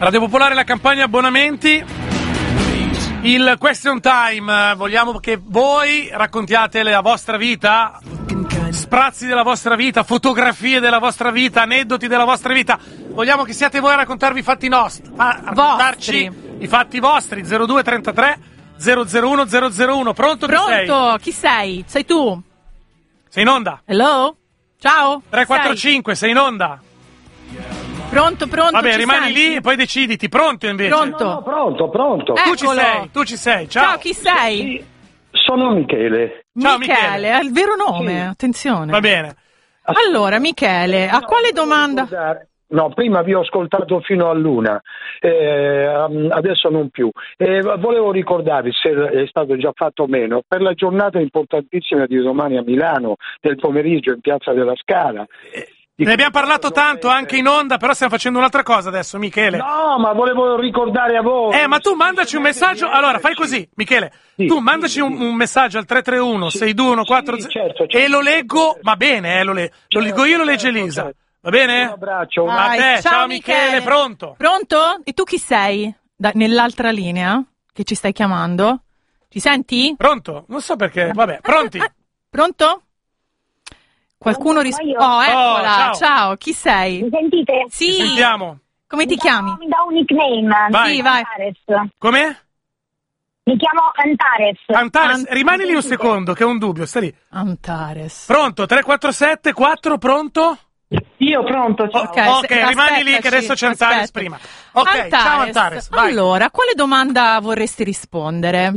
Radio Popolare, la campagna abbonamenti, il question time. Vogliamo che voi raccontiate la vostra vita, sprazzi della vostra vita, fotografie della vostra vita, aneddoti della vostra vita. Vogliamo che siate voi a raccontarvi i fatti nostri, a raccontarci i fatti vostri. 0233 001 001. Pronto? Pronto? Chi sei? Sei tu? Sei in onda? Hello? Ciao? 345, sei in onda? Pronto? Vabbè, rimani senti? lì e poi deciditi. Pronto invece? Pronto? No, pronto. Tu ci sei. Ciao. Chi sei? Sì, sono Michele. Ciao, Michele, è il vero nome, Sì. attenzione. Va bene. Allora, Michele, a quale domanda? No, prima vi ho ascoltato fino all'una, adesso non più. Volevo ricordarvi, se è stato già fatto o meno, per la giornata importantissima di domani a Milano, del pomeriggio in Piazza della Scala. Ne abbiamo parlato tanto anche in onda, però stiamo facendo un'altra cosa adesso, Michele. No, ma volevo ricordare a voi. Ma tu mandaci un messaggio. Allora, fai così, Michele. Sì, tu mandaci un messaggio al 331 62140 certo. e lo leggo, va bene, lo leggo io, lo legge Elisa. Certo. Va bene? Un abbraccio. A te, ciao Michele, pronto? Pronto? E tu chi sei? Nell'altra linea che ci stai chiamando? Ci senti? Pronto? Non so perché, vabbè, pronti? Pronto? Qualcuno risponde? Oh, eccola, ciao, chi sei? Mi sentite? Sì. Ci sentiamo. Come ti chiami? Mi dà un nickname. Vai. Sì, vai. Antares. Come? Mi chiamo Antares. Antares, rimani lì un secondo, che ho un dubbio, stai lì. Antares. Pronto? 347 4, pronto? Io pronto. Ok, rimani lì che adesso c'è Antares prima. Ok, ciao Antares, vai. Allora, quale domanda vorresti rispondere?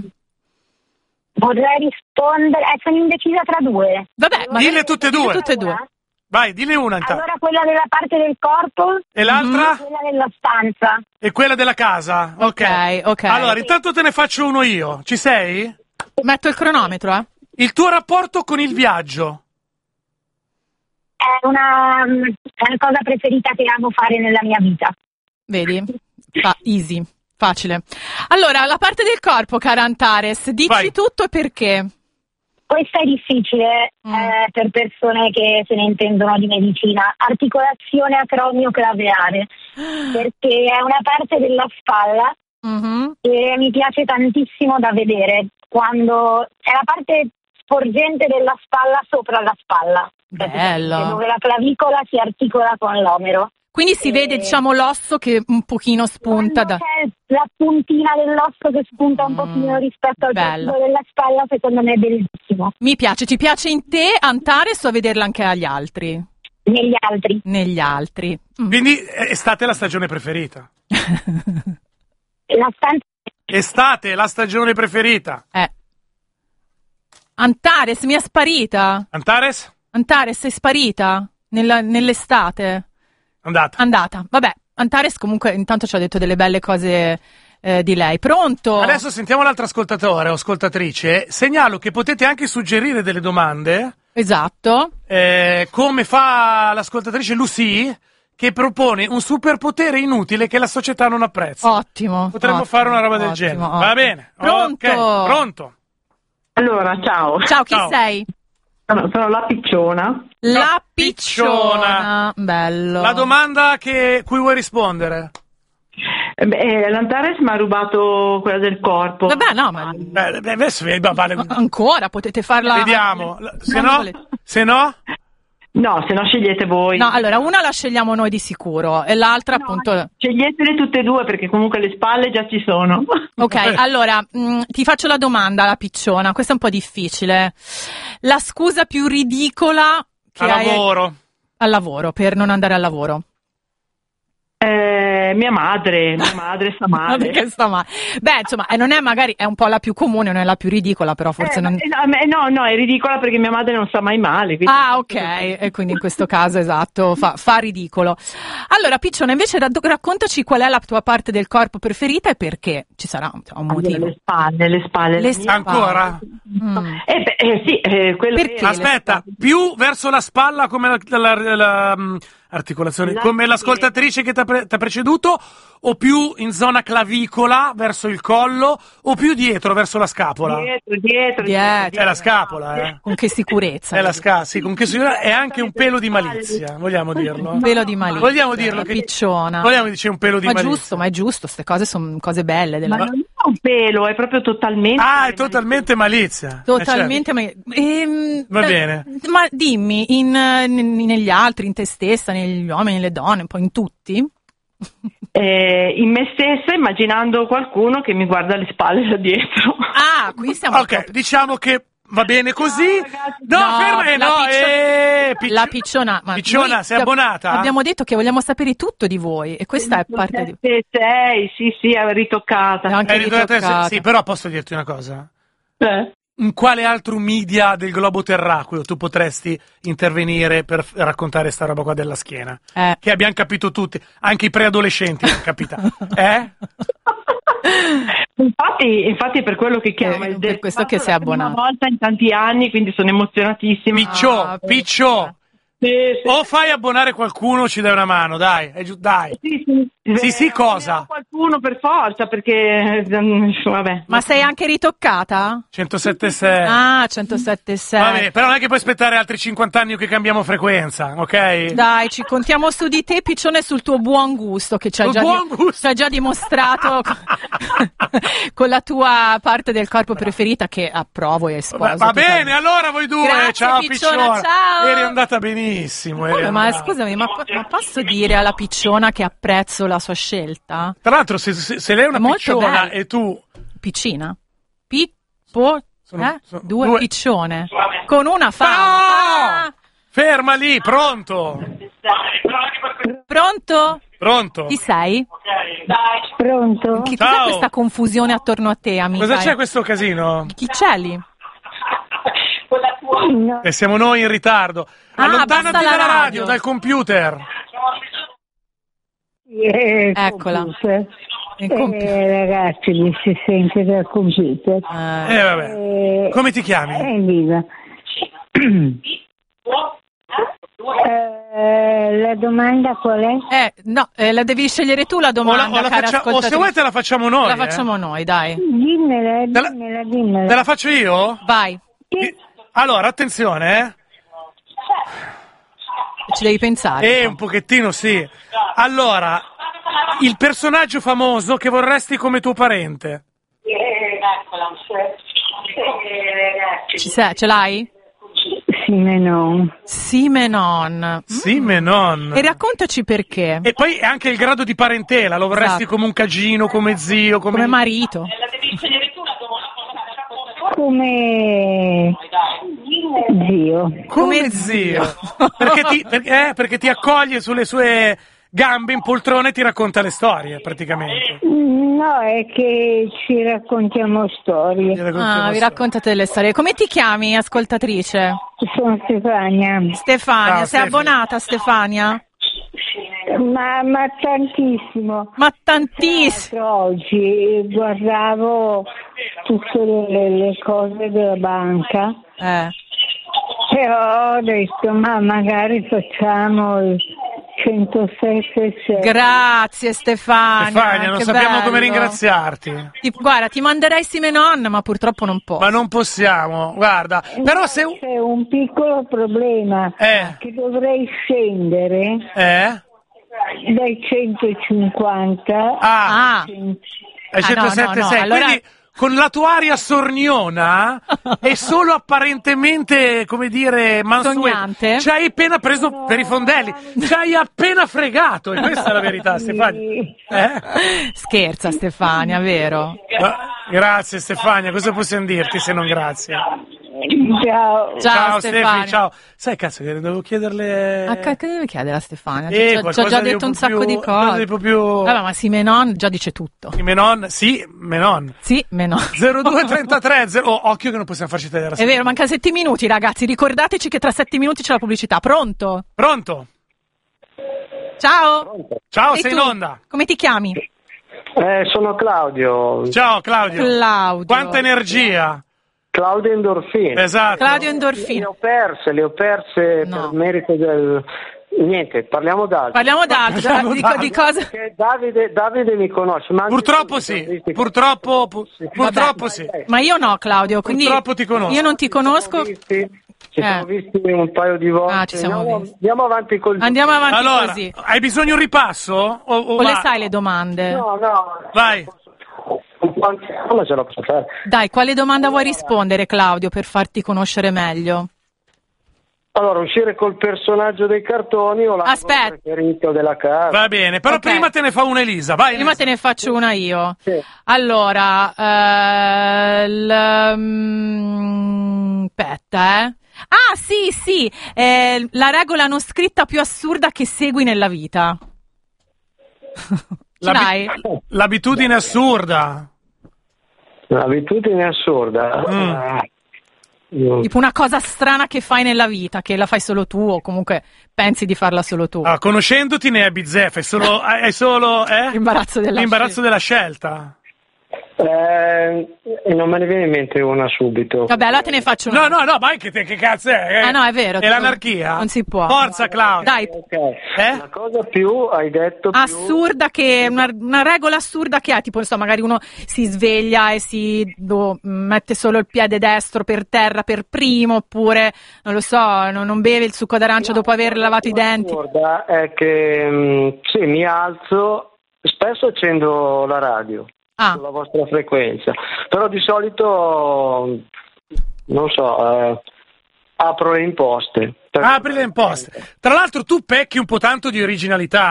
Vorrei rispondere. Sono indecisa tra due. Vabbè, ma Dille tutte e due. tutte e due. Vai, dille una intanto. Allora quella della parte del corpo E l'altra? quella della stanza. E quella della casa? Ok. Allora, intanto te ne faccio uno io. Ci sei? Metto il cronometro, eh? Il tuo rapporto con il viaggio? È la cosa preferita che amo fare nella mia vita. Vedi? Easy, facile. Allora, la parte del corpo, cara Antares, dici Vai. tutto e perché? Questa è difficile per persone che se ne intendono di medicina. Articolazione acromio-claveare, perché è una parte della spalla e mi piace tantissimo da vedere, quando è la parte sporgente della spalla sopra la spalla. Bello. Dove la clavicola si articola con l'omero. Quindi si vede, diciamo, l'osso che un pochino spunta da... C'è la puntina dell'osso che spunta un pochino rispetto al bello. pezzo della spalla, secondo me è bellissimo. Mi piace, ci piace in te, Antares, o vederla anche agli altri? Negli altri. Negli altri. Quindi estate è la stagione preferita. La stanza. Estate è la stagione preferita. Antares, mi è sparita. Antares? Antares, sei sparita? Nell'estate? Andata. Vabbè, Antares comunque intanto ci ha detto delle belle cose di lei. Pronto? Adesso sentiamo l'altro ascoltatore o ascoltatrice. Segnalo che potete anche suggerire delle domande. Esatto. Come fa l'ascoltatrice Lucy, che propone un superpotere inutile che la società non apprezza. Ottimo. Potremmo fare una roba del genere. Va bene. Pronto? Ok, pronto. Allora, ciao. Ciao, chi sei? Sono la picciona. La picciona. Bello. La domanda cui vuoi rispondere? L'Antares mi ha rubato quella del corpo. Vabbè, no, ma... Adesso vale. Ancora, potete farla... Vediamo. Se no? No, se no scegliete voi. No, allora, una la scegliamo noi di sicuro e l'altra appunto... Sceglietele tutte e due perché comunque le spalle già ci sono. Ok, allora, ti faccio la domanda, la picciona. Questa è un po' difficile. La scusa più ridicola che hai... Al lavoro, per non andare al lavoro. Mia madre sta male. Perché sta male. Beh, insomma, non è magari, è un po' la più comune, non è la più ridicola, però forse non... No, è ridicola perché mia madre non sta mai male. Quindi... Ah, ok, e quindi in questo caso, esatto, fa ridicolo. Allora, Picciona, invece raccontaci qual è la tua parte del corpo preferita e perché. Ci sarà un motivo. Le spalle. Ancora? Sì, quello perché? Aspetta, più verso la spalla come Articolazione come l'ascoltatrice che ti ha preceduto, o più in zona clavicola verso il collo, o più dietro verso la scapola? Dietro. È la scapola, Con che sicurezza? È la sì, con che sicurezza, è anche un pelo di malizia, vogliamo dirlo? Un pelo di malizia. Vogliamo dirlo che picciona. Vogliamo dire un pelo di malizia. Ma è giusto, queste cose sono cose belle della... Ma non è un pelo, è proprio totalmente... Ah, è totalmente malizia. Totalmente certo. Va bene. Ma dimmi, negli altri, in te stessa, negli uomini, nelle donne, un po' in tutti? In me stessa, immaginando qualcuno che mi guarda alle spalle da dietro. Ah, qui siamo... Ok, diciamo che va bene così. La picciona. Ma Picciona, sei abbonata? Abbiamo detto che vogliamo sapere tutto di voi e questa è parte di... Sì, è ritoccata. Anche ritoccata. Sì, però posso dirti una cosa? In quale altro media del globo terracqueo tu potresti intervenire per raccontare sta roba qua della schiena? Che abbiamo capito tutti, anche i preadolescenti hanno capito. Infatti per quello che chiama per questo che sei abbonato. Una volta in tanti anni, quindi sono emozionatissima. Piccio. O fai abbonare qualcuno, ci dai una mano, dai, dai. Sì, cosa? Qualcuno per forza, perché vabbè. Ma sei anche ritoccata? 107.6. Ah, 107.6. Vabbè, però non è che puoi aspettare altri 50 anni che cambiamo frequenza, ok? Dai, ci contiamo su di te, Piccione, sul tuo buon gusto che ci hai già dimostrato con la tua parte del corpo preferita che approvo e sposo. Va bene, allora voi due, grazie, ciao Picciona, ciao. Eri andata benissimo. Ma scusami, ma posso dire alla Picciona che apprezzo la sua scelta? Tra l'altro, se lei è una picciona bella. E tu... Piccina? Due piccione. Con una fama. Ferma lì, pronto? Pronto? Chi sei? Pronto? Che cos'è questa confusione attorno a te, amica? Cosa c'è questo casino? Chi c'è lì? No. E siamo noi in ritardo. Allontanati dalla radio, dal computer. Eccola. Ragazzi, mi si sente dal computer. Vabbè. Come ti chiami? Viva. La domanda qual è? No, la devi scegliere tu la domanda, o se vuoi te la facciamo noi. La facciamo noi, dai. Dimmela. Te la faccio io? Vai. Allora, attenzione, Ci devi pensare. Un pochettino sì. Allora, il personaggio famoso che vorresti come tuo parente. Ce l'hai? Simenon. Simenon. E raccontaci perché. E poi anche il grado di parentela, lo vorresti come un cagino, come zio, come marito. Come zio. Come zio. Perché ti accoglie sulle sue gambe in poltrone e ti racconta le storie, praticamente. No, è che ci raccontiamo storie. Vi raccontate delle storie. Come ti chiami, ascoltatrice? Sono Stefania. Ciao, sei abbonata, Stefania? Ma tantissimo. Ma tantissimo. Oggi guardavo tutte le cose della banca. Però ho detto, ma magari facciamo il 107.6. Grazie Stefania, non sappiamo come ringraziarti. Guarda, ti manderei Simenon, ma purtroppo non posso. Ma non possiamo, guarda. Però c'è un piccolo problema che dovrei scendere dai 150 ai 107.6. Allora... Quindi con la tua aria sorniona e solo apparentemente, come dire, mansueto, ci hai appena preso per i fondelli, ci hai appena fregato, e questa è la verità, Stefania. Scherza Stefania, vero? Grazie Stefania, cosa possiamo dirti se non grazie? Ciao Stefi, ciao. Sai, cazzo, che devo chiederle... Che devi chiedere a Stefania? Ci ho già detto un sacco di cose. Vabbè, ma Simenon già dice tutto. Menon. 0233 occhio che non possiamo farci tagliare. È vero, manca 7 minuti, ragazzi. Ricordateci che tra 7 minuti c'è la pubblicità. Pronto? Ciao. Ciao, sei in onda. Come ti chiami? Sono Claudio. Ciao Claudio. Quanta energia. Claudio Endorfino. Esatto. Claudio Endorfino. Le ho perse per merito Niente, parliamo d'altro. Di cosa? Perché Davide mi conosce. Ma purtroppo sì, purtroppo sì. Ma io no, Claudio, quindi purtroppo ti conosco. Io non ti conosco. Ci siamo visti un paio di volte. Andiamo avanti così. Andiamo avanti allora, così. Hai bisogno di un ripasso? O le sai le domande? No. Vai. Come ce la posso fare? Dai, quale domanda vuoi rispondere, Claudio, per farti conoscere meglio? Allora, uscire col personaggio dei cartoni o l'album preferito della casa? Va bene, però prima te ne fa una Elisa, vai. Prima te ne faccio una io. Sì. Allora, aspetta, Ah, sì, la regola non scritta più assurda che segui nella vita. L'abitudine assurda. L'abitudine assurda. Tipo una cosa strana che fai nella vita, che la fai solo tu o comunque pensi di farla solo tu. Conoscendoti ne è bizzeffa, è solo l'imbarazzo della scelta. Non me ne viene in mente una subito. Vabbè, allora te ne faccio una. No, ma anche te, che cazzo è? No, è vero. È l'anarchia? Non si può. Forza, Claudio. Dai. Okay. La cosa più, hai detto, assurda che una regola assurda che ha, tipo, non so, magari uno si sveglia e mette solo il piede destro per terra per primo, oppure, non lo so, non beve il succo d'arancia dopo aver lavato i denti. La assurda è che mi alzo, spesso accendo la radio. Sulla vostra frequenza, però di solito non so, apro le imposte. Apri le imposte. Tra l'altro tu pecchi un po' tanto di originalità.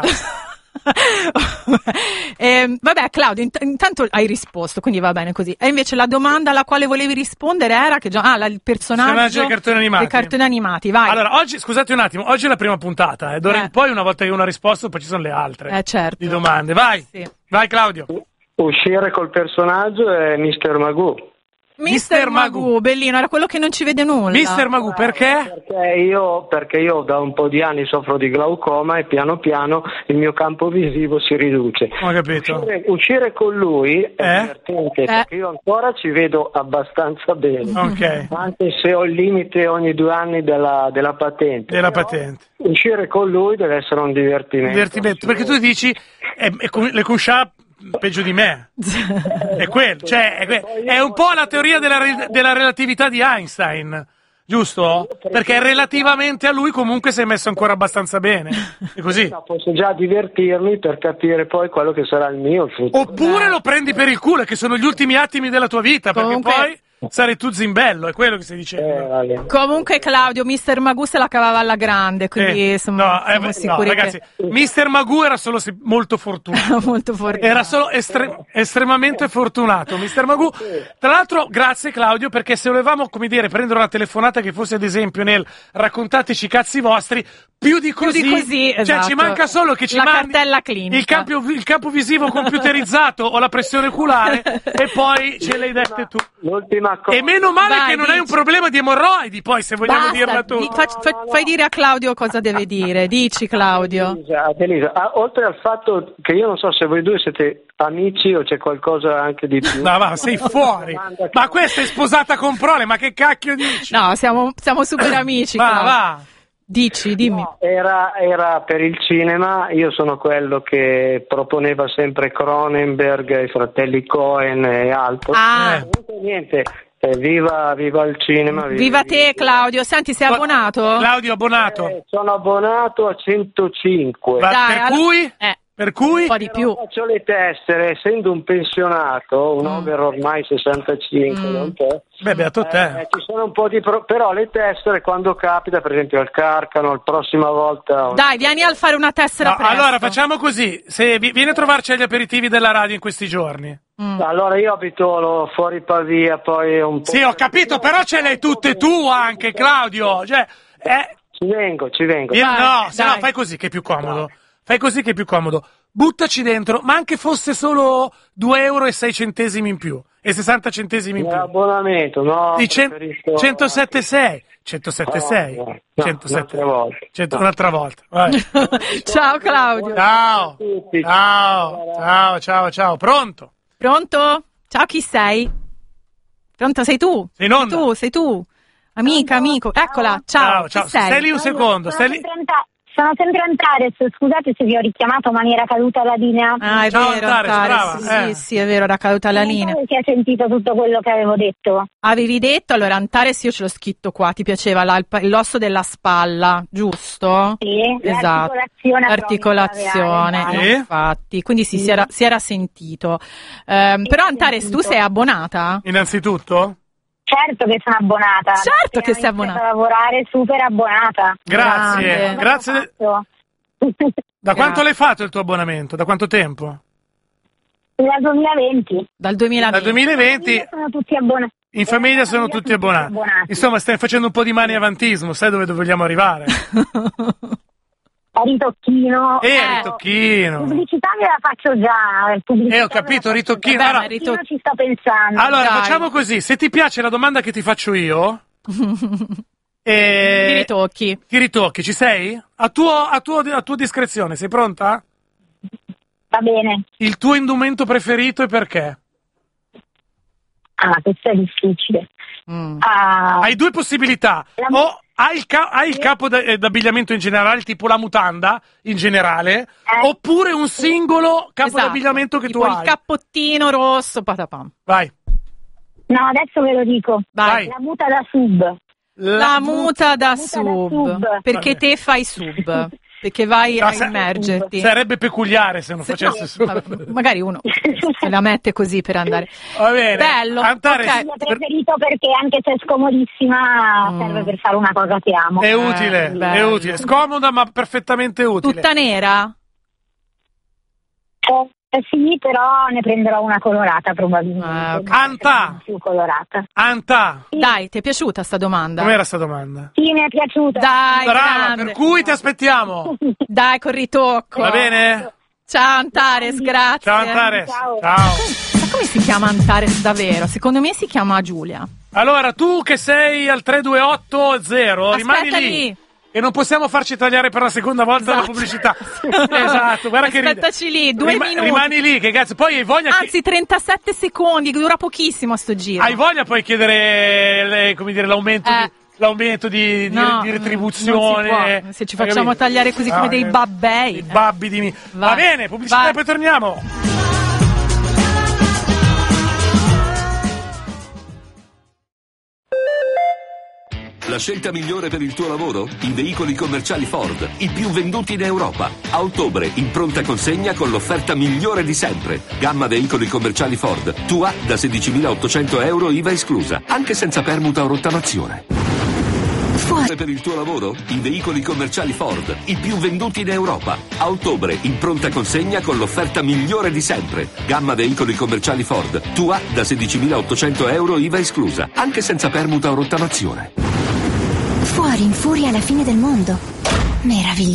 Vabbè, Claudio, intanto hai risposto, quindi va bene così. E invece la domanda alla quale volevi rispondere era che il personaggio dei cartoni animati. Vai. Allora, oggi, scusate un attimo, oggi è la prima puntata, d'ora in poi, una volta che uno ha risposto, poi ci sono le altre certo. di domande. Vai, sì. Vai Claudio. Uscire col personaggio è Mr. Magoo. Mr. Magoo, bellino, era quello che non ci vede nulla. Mr. Magoo, perché? Perché io da un po' di anni soffro di glaucoma e piano piano il mio campo visivo si riduce. Ho capito. Uscire con lui è divertente, perché io ancora ci vedo abbastanza bene. Okay. Anche se ho il limite ogni 2 anni della patente. Uscire con lui deve essere un divertimento. Perché tu dici le cuscia peggio di me. È quello, è un po' la teoria della relatività di Einstein, giusto? Perché relativamente a lui comunque sei messo ancora abbastanza bene. È così. Posso già divertirmi per capire poi quello che sarà il mio futuro. Oppure lo prendi per il culo, che sono gli ultimi attimi della tua vita, perché poi sarai tu zimbello, è quello che stai dicendo. Comunque Claudio, Mr. Magoo se la cavava alla grande, quindi siamo sicuri ragazzi, Mr. Magoo era solo molto fortunato. Molto fortunato. Era solo estremamente fortunato Mr. Magoo. Tra l'altro, grazie Claudio, perché se volevamo, prendere una telefonata che fosse ad esempio nel raccontateci i cazzi vostri, più di così, esatto. Ci manca solo che ci la mandi cartella clinica, il campo visivo computerizzato o la pressione oculare e poi ce l'hai dette tu. L'ultima cosa. E meno male che non hai un problema di emorroidi, poi, se vogliamo dirla tu. Fai dire a Claudio cosa deve dire. Dici, Claudio. Elisa, oltre al fatto che io non so se voi due siete amici o c'è qualcosa anche di più. No, ma sei fuori. Ma questa è sposata con prole, ma che cacchio dici? No, siamo super amici. Va. Dici, dimmi. No, era per il cinema, io sono quello che proponeva sempre Cronenberg, i fratelli Coen e altro. Niente, viva il cinema. Viva te Claudio, senti, sei abbonato? Claudio, abbonato. Sono abbonato a 105. Per cui? Un po' di più. Faccio le tessere, essendo un pensionato, un over ormai 65, non te. Beato te. Ci sono un po' di però le tessere quando capita, per esempio al Carcano, la prossima volta. Dai, vieni a fare una tessera presto. Allora facciamo così, se vieni a trovarci agli aperitivi della radio in questi giorni. Allora io abito fuori Pavia, poi un po'. Sì, ho capito, però ce le hai tutte tu anche, Claudio. Ci vengo. No, fai così che è più comodo. Fai così che è più comodo. Buttaci dentro, ma anche fosse solo 2,06 euro in più e 60 centesimi in più. L'abbonamento, no? Di 107,6. 107,6. 107. Un'altra volta. Vai. Ciao Claudio. Ciao. Pronto? Ciao, chi sei? Pronto, sei tu? Sei in onda. Sei tu. Amico. Eccola, ciao. Stai lì un secondo. Sono sempre Antares, scusate se vi ho richiamato, ma mi era caduta la linea. Ah, è Ciao, vero, Antares, brava. Sì, è vero, era caduta la linea. Perché hai sentito tutto quello che avevo detto? Avevi detto, allora, Antares, io ce l'ho scritto qua, ti piaceva l'osso della spalla, giusto? Sì, esatto. L'articolazione, infatti, quindi si era sentito. Però Antares, tu sei abbonata? Innanzitutto? Certo che sono abbonata. Certo che sei abbonata. A lavorare super abbonata. Grazie. Grazie. Da quanto l'hai fatto il tuo abbonamento? Da quanto tempo? Dal 2020. Dal 2020. Sono tutti abbonati. In famiglia sono tutti abbonati. Insomma, stai facendo un po' di mani avantismo, sai dove vogliamo arrivare? Ritocchino. Ritocchino. Pubblicità me la faccio già. Ho capito, ritocchino. Allora, ci sto pensando. Allora, facciamo così, se ti piace la domanda che ti faccio io... Ti ritocchi. Ti ritocchi, ci sei? A tua discrezione, sei pronta? Va bene. Il tuo indumento preferito e perché? Questo è difficile. Hai due possibilità. O hai il capo d'abbigliamento in generale, tipo la mutanda in generale, oppure un singolo capo d'abbigliamento che tipo tu hai. Il cappottino rosso, patapam. Vai. No, adesso ve lo dico. Vai. La muta da sub. La muta da sub. Perché te fai sub. Perché vai a immergerti. Sarebbe peculiare se non facesse sub. Vabbè, magari uno se la mette così per andare. Va bene. Bello. Antares, Il mio preferito perché anche se è scomodissima serve per fare una cosa che amo. È utile, è utile. Scomoda ma perfettamente utile. Tutta nera? Sì, però ne prenderò una colorata probabilmente. Anta! Più colorata. Anta! Sì. Dai, ti è piaciuta sta domanda? Com'era sta domanda? Sì, mi è piaciuta. Dai, brava, grande. per cui ti aspettiamo. Dai, col ritocco. Va bene? Ciao Antares, grazie. Ciao Antares. Ciao. Ma come si chiama Antares davvero? Secondo me si chiama Giulia. Allora, tu che sei al 3280, rimani lì. E non possiamo farci tagliare per la seconda volta la pubblicità. Esatto, guarda che aspettaci lì, 2 minuti. Rimani lì, che cazzo. Poi hai voglia. Anzi, 37 secondi, dura pochissimo sto giro. Hai voglia poi chiedere l'aumento di retribuzione. Se ci facciamo tagliare così come dei babbei. I babbi di me. Va bene, pubblicità e poi torniamo. La scelta migliore per il tuo lavoro? I veicoli commerciali Ford, i più venduti in Europa. A ottobre, in pronta consegna con l'offerta migliore di sempre. Gamma veicoli commerciali Ford, tua da 16.800 euro IVA esclusa, anche senza permuta o rottamazione. Fuori per il tuo lavoro? I veicoli commerciali Ford, i più venduti in Europa. A ottobre, in pronta consegna con l'offerta migliore di sempre. Gamma veicoli commerciali Ford, tua da 16.800 euro IVA esclusa, anche senza permuta o rottamazione. Fuori in furia alla fine del mondo. Meraviglioso.